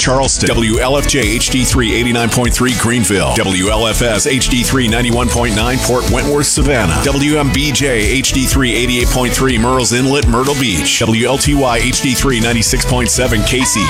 Charleston. WLFJ HD3 89.3 Greenville. WLFS HD3 91.9 Port Wentworth, Savannah. WMBJ HD3 88.3 Murrells Inlet, Myrtle Beach. WLTY HD3 96.7 Casey,